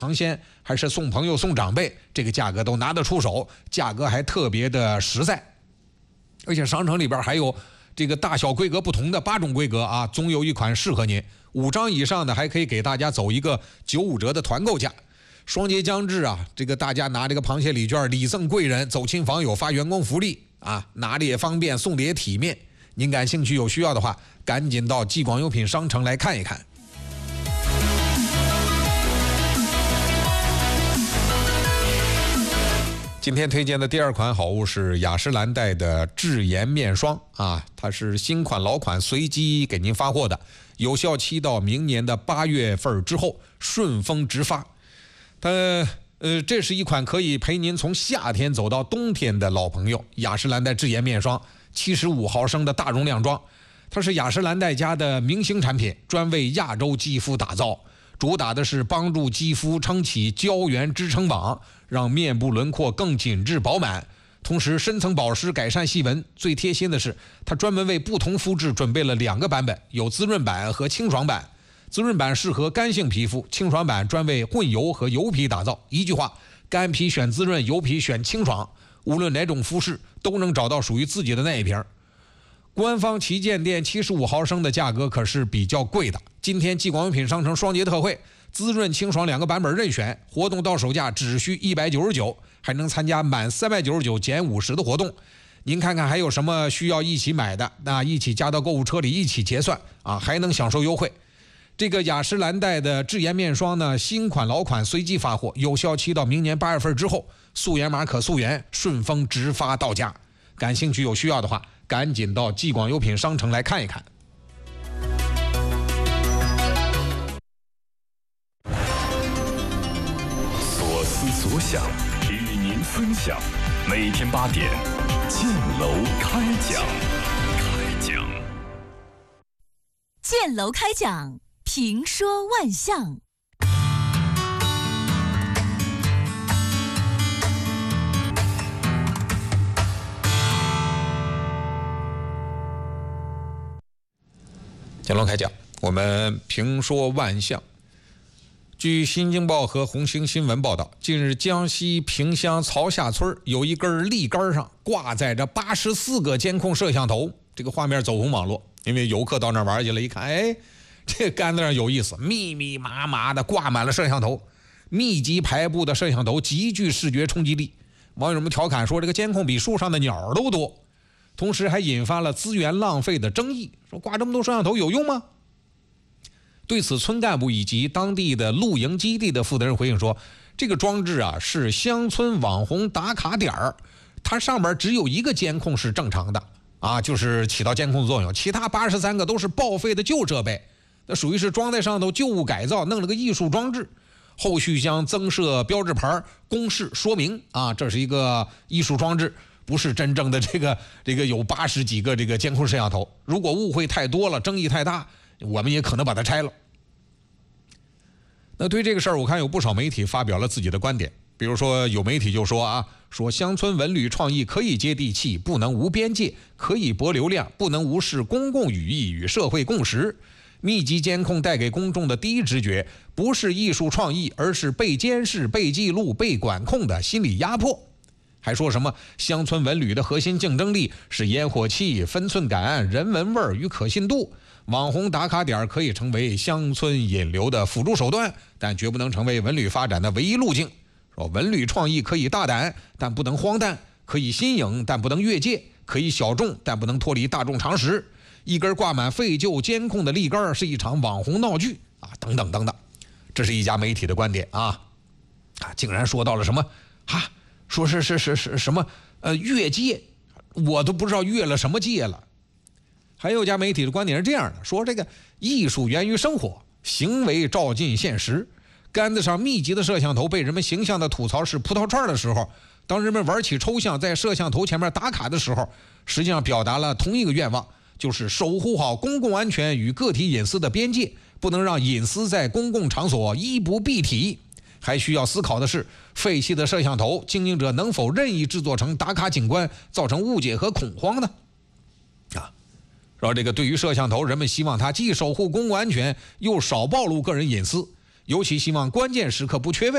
尝鲜，还是送朋友送长辈，这个价格都拿得出手，价格还特别的实在。而且商城里边还有这个大小规格不同的8种规格啊，总有一款适合您。5张以上的还可以给大家走一个95折的团购价。双节将至啊，这个大家拿这个螃蟹礼券礼赠贵人，走亲访友，发员工福利啊，拿的也方便，送的也体面。您感兴趣有需要的话，赶紧到纪广优品商城来看一看。今天推荐的第2款好物是雅诗兰黛的智颜面霜啊，它是新款老款随机给您发货的，有效期到明年的8月份之后，顺丰直发。这是一款可以陪您从夏天走到冬天的老朋友，雅诗兰黛智颜面霜75毫升的大容量装，它是雅诗兰黛家的明星产品，专为亚洲肌肤打造。主打的是帮助肌肤撑起胶原支撑网，让面部轮廓更紧致饱满，同时深层保湿，改善细纹。最贴心的是，它专门为不同肤质准备了2个版本，有滋润版和清爽版。滋润版适合干性皮肤，清爽版专为混油和油皮打造。一句话，干皮选滋润，油皮选清爽，无论哪种肤质都能找到属于自己的那一瓶。官方旗舰店75毫升的价格可是比较贵的。今天纪广优品商城双节特惠，滋润清爽2个版本任选，活动到手价只需199，还能参加满399减50的活动。您看看还有什么需要一起买的，那一起加到购物车里一起结算啊，还能享受优惠。这个雅诗兰黛的智颜面霜呢，新款老款随机发货，有效期到明年8月份之后，溯源码可溯源，顺丰直发到家。感兴趣有需要的话，赶紧到纪广优品商城来看一看。 所思所想与您分享，每天8点，建楼开讲。 建楼开讲，评说万象。 建楼开讲，我们评说万象。据《新京报》和《红星新闻》报道，近日江西萍乡曹下村有一根立杆上挂载着84个监控摄像头，这个画面走红网络。因为游客到那儿玩去了，一看，哎，这杆子上有意思，密密麻麻的挂满了摄像头，密集排布的摄像头极具视觉冲击力。网友们调侃说，这个监控比树上的鸟都多。同时还引发了资源浪费的争议，说挂这么多摄像头有用吗？对此，村干部以及当地的露营基地的负责人回应说，这个装置啊是乡村网红打卡点儿，它上面只有1个监控是正常的啊，就是起到监控作用，其他83个都是报废的旧设备，那属于是装在上头旧物改造，弄了个艺术装置。后续将增设标志牌公示说明啊，这是一个艺术装置，不是真正的这个有80几个这个监控摄像头。如果误会太多了，争议太大，我们也可能把它拆了。那对这个事儿，我看有不少媒体发表了自己的观点。比如说有媒体就说说乡村文旅创意可以接地气，不能无边界，可以博流量，不能无视公共语义与社会共识。密集监控带给公众的第一直觉，不是艺术创意，而是被监视、被记录、被管控的心理压迫。还说什么乡村文旅的核心竞争力是烟火气、分寸感、人文味与可信度。网红打卡点可以成为乡村引流的辅助手段，但绝不能成为文旅发展的唯一路径。说文旅创意可以大胆，但不能荒诞；可以新颖，但不能越界；可以小众，但不能脱离大众常识。一根挂满废旧监控的立杆是一场网红闹剧等等等等。这是一家媒体的观点竟然说到了什么说是什么越界，我都不知道越了什么界了。还有家媒体的观点是这样的，说这个艺术源于生活，行为照进现实。杆子上密集的摄像头被人们形象的吐槽是葡萄串的时候，当人们玩起抽象在摄像头前面打卡的时候，实际上表达了同一个愿望，就是守护好公共安全与个体隐私的边界，不能让隐私在公共场所衣不蔽体。还需要思考的是，废弃的摄像头经营者能否任意制作成打卡景观，造成误解和恐慌呢？说这个对于摄像头，人们希望它既守护公共安全，又少暴露个人隐私，尤其希望关键时刻不缺位。